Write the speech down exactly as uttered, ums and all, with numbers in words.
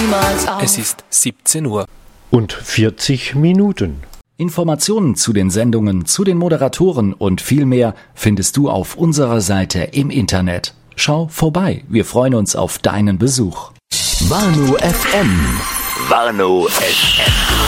niemals auf. Es ist siebzehn Uhr. Und vierzig Minuten. Informationen zu den Sendungen, zu den Moderatoren und viel mehr findest du auf unserer Seite im Internet. Schau vorbei, wir freuen uns auf deinen Besuch. Warnow F M. Warnow F M.